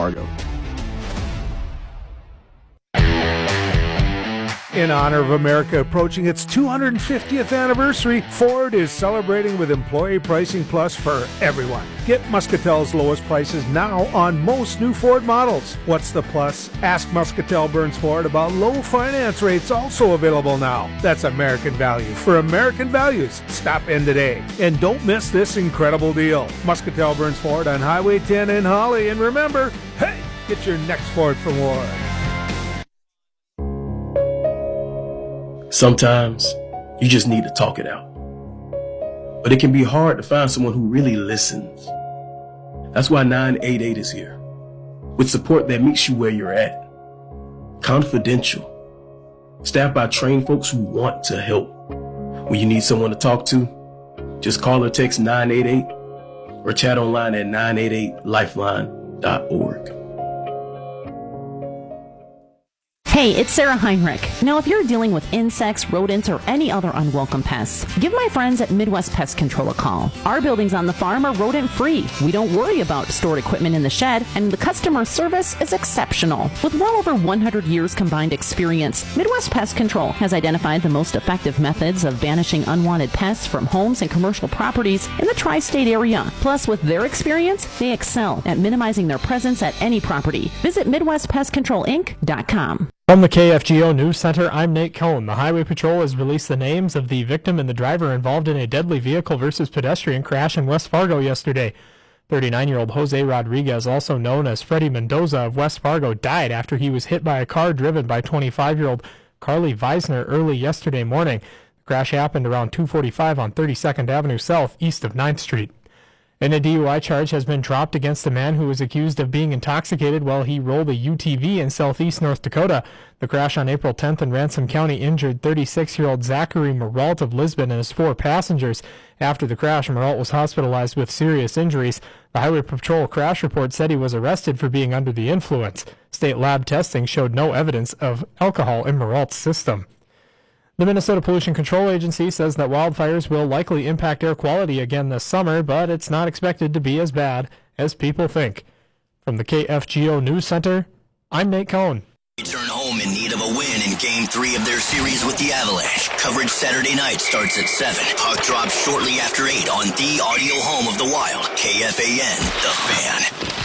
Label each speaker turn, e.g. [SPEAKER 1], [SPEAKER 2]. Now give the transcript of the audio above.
[SPEAKER 1] Fargo.
[SPEAKER 2] In honor of America approaching its 250th anniversary, Ford is celebrating with Employee Pricing Plus for everyone. Get Muscatel's lowest prices now on most new Ford models. What's the plus? Ask Muscatel Burns Ford about low finance rates, also available now. That's American value for American values. Stop in today. And don't miss this incredible deal. Muscatel Burns Ford on Highway 10 in Holly. And remember, hey, get your next Ford from Ward.
[SPEAKER 3] Sometimes you just need to talk it out. But it can be hard to find someone who really listens. That's why 988 is here, with support that meets you where you're at. Confidential. Staffed by trained folks who want to help. When you need someone to talk to, just call or text 988 or chat online at 988lifeline.org.
[SPEAKER 4] Hey, it's Sarah Heinrich. Now, if you're dealing with insects, rodents, or any other unwelcome pests, give my friends at Midwest Pest Control a call. Our buildings on the farm are rodent-free. We don't worry about stored equipment in the shed, and the customer service is exceptional. With well over 100 years combined experience, Midwest Pest Control has identified the most effective methods of banishing unwanted pests from homes and commercial properties in the tri-state area. Plus, with their experience, they excel at minimizing their presence at any property. Visit MidwestPestControlInc.com.
[SPEAKER 5] From the KFGO News Center, I'm Nate Cohn. The Highway Patrol has released the names of the victim and the driver involved in a deadly vehicle versus pedestrian crash in West Fargo yesterday. 39-year-old Jose Rodriguez, also known as Freddie Mendoza of West Fargo, died after he was hit by a car driven by 25-year-old Carly Weisner early yesterday morning. The crash happened around 2:45 on 32nd Avenue South, east of 9th Street. And a DUI charge has been dropped against a man who was accused of being intoxicated while he rolled a UTV in southeast North Dakota. The crash on April 10th in Ransom County injured 36-year-old Zachary Maralt of Lisbon and his 4 passengers. After the crash, Maralt was hospitalized with serious injuries. The Highway Patrol crash report said he was arrested for being under the influence. State lab testing showed no evidence of alcohol in Maralt's system. The Minnesota Pollution Control Agency says that wildfires will likely impact air quality again this summer, but it's not expected to be as bad as people think. From the KFGO News Center, I'm Nate Cohn.
[SPEAKER 6] Return home in need of a win in Game 3 of their series with the Avalanche. Coverage Saturday night starts at 7. Puck drops shortly after 8 on the audio home of the Wild, KFAN, The Fan.